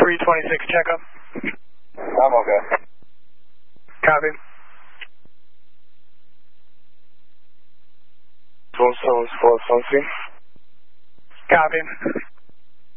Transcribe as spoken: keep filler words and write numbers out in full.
three twenty-six checkup. I'm okay. Copy. Four seven four something. Copy.